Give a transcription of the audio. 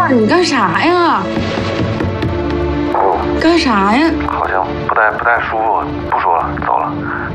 儿，你干啥呀？干啥呀？ 好像不太舒服，不说了，走了。